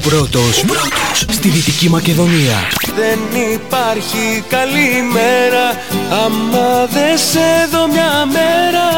πρώτος στη Δυτική Μακεδονία. Δεν υπάρχει καλή μέρα άμα δεν σε δω μια μέρα.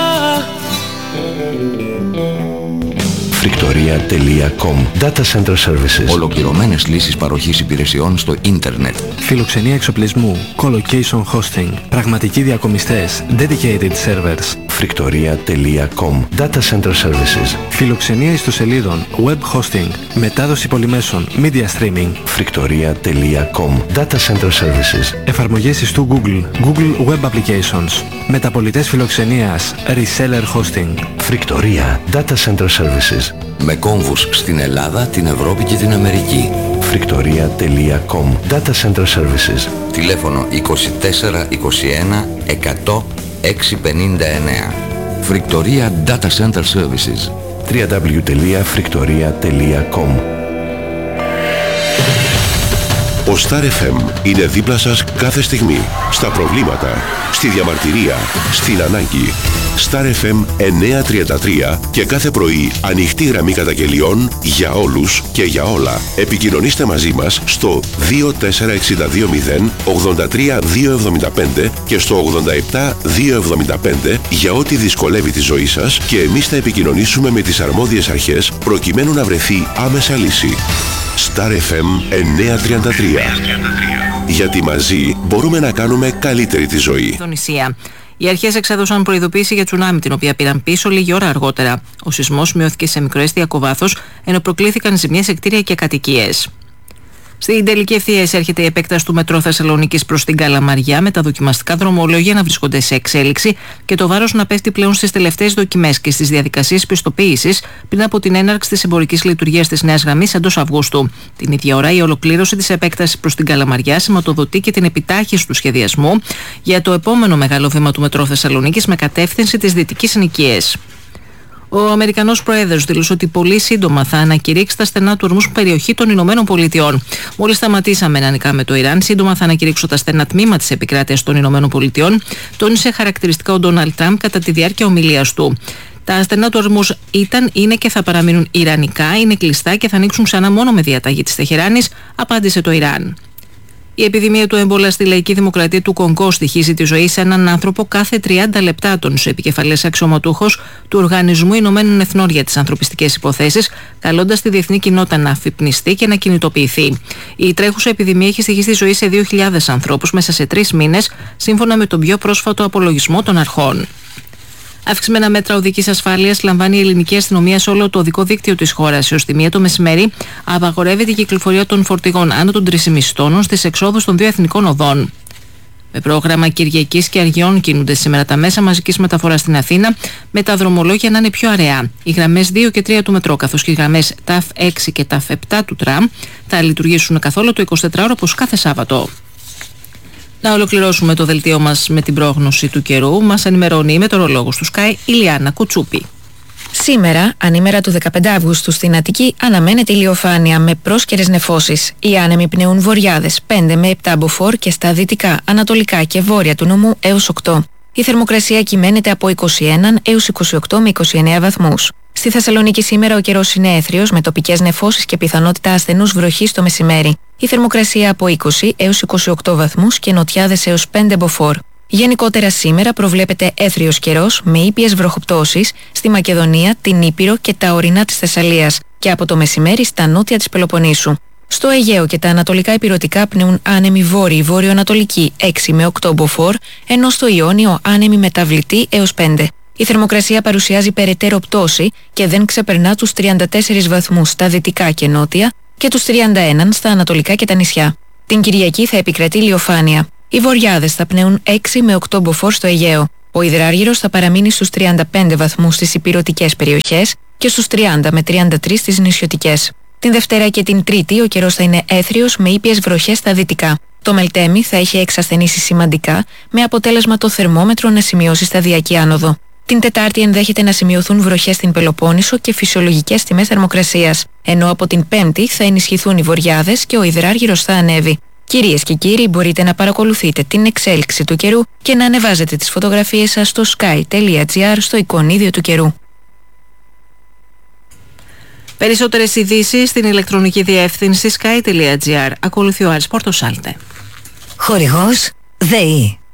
Friktoria.com Data Center Services. Ολοκληρωμένες λύσεις παροχής υπηρεσιών στο ίντερνετ. Φιλοξενία εξοπλισμού, colocation hosting, πραγματικοί διακομιστές, dedicated servers. Friktoria.com Data Center Services. Φιλοξενία ιστοσελίδων, web hosting, μετάδοση πολυμέσων, media streaming. Friktoria.com Data Center Services. Εφαρμογές ιστού Google, Google Web Applications. Μεταπολιτές φιλοξενίας, reseller hosting. Friktoria Data Center Services. Με κόμβους στην Ελλάδα, την Ευρώπη και την Αμερική. Friktoria.com Data Center Services. Τηλέφωνο 24 21 100 659. Friktoria Data Center Services. www.friktoria.com. Ο Star FM είναι δίπλα σας κάθε στιγμή. Στα προβλήματα, στη διαμαρτυρία, στην ανάγκη. Star FM 933 και κάθε πρωί ανοιχτή γραμμή καταγγελιών για όλους και για όλα. Επικοινωνήστε μαζί μας στο 24620 83275 και στο 87275 για ό,τι δυσκολεύει τη ζωή σας και εμείς θα επικοινωνήσουμε με τις αρμόδιες αρχές προκειμένου να βρεθεί άμεσα λύση. Star FM 933. Γιατί μαζί μπορούμε να κάνουμε καλύτερη τη ζωή. Ινδονησία. Οι αρχές εξέδωσαν προειδοποίηση για τσουνάμι, την οποία πήραν πίσω λίγη ώρα αργότερα. Ο σεισμός μειώθηκε σε μικροαιστιακό βάθος, ενώ προκλήθηκαν ζημιές σε κτίρια και κατοικίες. Στην τελική ευθεία έρχεται η επέκταση του μετρό Θεσσαλονίκης προς την Καλαμαριά, με τα δοκιμαστικά δρομολόγια να βρίσκονται σε εξέλιξη και το βάρος να πέφτει πλέον στις τελευταίες δοκιμές και στις διαδικασίες πιστοποίησης πριν από την έναρξη της εμπορικής λειτουργίας της νέας γραμμής εντός Αυγούστου. Την ίδια ώρα, η ολοκλήρωση της επέκτασης προς την Καλαμαριά σηματοδοτεί και την επιτάχυνση του σχεδιασμού για το επόμενο μεγάλο βήμα του μετρό Θεσσαλονίκης με κατεύθυνση τις δυτικές συνοικίες. Ο Αμερικανός Πρόεδρος δήλωσε ότι πολύ σύντομα θα ανακηρύξει τα στενά του ορμού περιοχή των Ηνωμένων Πολιτειών. Μόλις σταματήσαμε να νικάμε το Ιράν, σύντομα θα ανακηρύξω τα στενά τμήμα της επικράτειας των Ηνωμένων Πολιτειών, τόνισε χαρακτηριστικά ο Ντόναλντ Τραμπ κατά τη διάρκεια ομιλίας του. Τα στενά του ορμού ήταν, είναι και θα παραμείνουν ιρανικά, είναι κλειστά και θα ανοίξουν ξανά μόνο με διαταγή της Τεχεράνης, απάντησε το Ιράν. Η επιδημία του έμπολα στη Λαϊκή Δημοκρατία του Κονγκό στοιχίζει τη ζωή σε έναν άνθρωπο κάθε 30 λεπτά, τόνισε ο επικεφαλής αξιωματούχος του Οργανισμού Ηνωμένων Εθνών για τις Ανθρωπιστικές Υποθέσεις, καλώντας τη διεθνή κοινότητα να αφυπνιστεί και να κινητοποιηθεί. Η τρέχουσα επιδημία έχει στοιχήσει τη ζωή σε 2.000 ανθρώπους μέσα σε 3 μήνες, σύμφωνα με τον πιο πρόσφατο απολογισμό των αρχών. Αυξημένα μέτρα οδικής ασφάλειας λαμβάνει η ελληνική αστυνομία σε όλο το οδικό δίκτυο της χώρας. Έως τη 1 το μεσημέρι απαγορεύεται η κυκλοφορία των φορτηγών άνω των 3,5 τόνων στις εξόδους των 2 εθνικών οδών. Με πρόγραμμα Κυριακής και Αργιών κινούνται σήμερα τα μέσα μαζικής μεταφοράς στην Αθήνα, με τα δρομολόγια να είναι πιο αραιά. Οι γραμμές 2 και 3 του μετρό, καθώς και οι γραμμές ΤΑΦ 6 και ΤΑΦ 7 του τραμ θα λειτουργήσουν καθόλου το 24ωρο όπως κάθε Σάββατο. Να ολοκληρώσουμε το δελτίο μας με την πρόγνωση του καιρού. Μας ενημερώνει η μετεωρολόγος του Sky, Ηλιάνα Κουτσούπη. Σήμερα, ανήμερα του 15 Αυγούστου στην Αττική, αναμένεται ηλιοφάνεια με πρόσκαιρες νεφώσεις. Οι άνεμοι πνέουν βορειάδες 5 με 7 μποφόρ και στα δυτικά, ανατολικά και βόρεια του νομού έως 8. Η θερμοκρασία κυμαίνεται από 21 έως 28 με 29 βαθμούς. Στη Θεσσαλονίκη σήμερα ο καιρός είναι έθριος με τοπικές νεφώσεις και πιθανότητα ασθενούς βροχής το μεσημέρι. Η θερμοκρασία από 20 έως 28 βαθμούς και νοτιάδες έως 5 μποφόρ. Γενικότερα σήμερα προβλέπεται έθριος καιρός με ήπιες βροχοπτώσεις στη Μακεδονία, την Ήπειρο και τα ορεινά της Θεσσαλίας και από το μεσημέρι στα νότια της Πελοποννήσου. Στο Αιγαίο και τα ανατολικά ηπειρωτικά πνέουν άνεμοι βόρειοι βορειοανατολικοί 6 με 8 μποφόρ, ενώ στο Ιόνιο άνεμοι μεταβλητοί έως 5. Η θερμοκρασία παρουσιάζει περαιτέρω πτώση και δεν ξεπερνά τους 34 βαθμούς στα δυτικά και νότια και τους 31 στα ανατολικά και τα νησιά. Την Κυριακή θα επικρατεί ηλιοφάνεια. Οι βορειάδες θα πνέουν 6 με 8 μποφόρ στο Αιγαίο. Ο υδράργυρος θα παραμείνει στους 35 βαθμούς στις ηπειρωτικές περιοχές και στους 30 με 33 στις νησιωτικές. Την Δευτέρα και την Τρίτη ο καιρός θα είναι έθριος με ήπιες βροχές στα δυτικά. Το Μελτέμι θα έχει εξασθενήσει σημαντικά, με αποτέλεσμα το θερμόμετρο να σημειώσει σταδιακή άνοδο. Την Τετάρτη ενδέχεται να σημειωθούν βροχές στην Πελοπόννησο και φυσιολογικές τιμές θερμοκρασίας, ενώ από την Πέμπτη θα ενισχυθούν οι βορειάδες και ο υδράργυρος θα ανέβει. Κυρίες και κύριοι, μπορείτε να παρακολουθείτε την εξέλιξη του καιρού και να ανεβάζετε τις φωτογραφίες σας στο sky.gr στο εικονίδιο του καιρού. Περισσότερες ειδήσεις στην ηλεκτρονική διεύθυνση sky.gr. Ακολουθεί ο Άρης Πορτοσάλτε. Χορηγός ΔΕΗ.